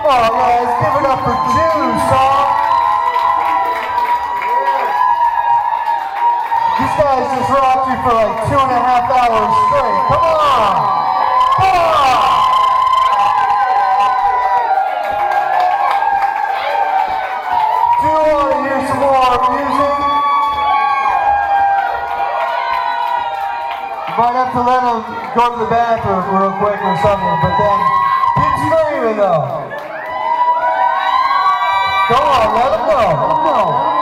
on, guys, give it up for Juice, song. These guys just rocked you for like 2.5 hours straight. Come on! Come on! Do you want to hear some more music? You might have to let them go to the bathroom real quick or something, but then keep screaming though. Go on, let them go. Let them go.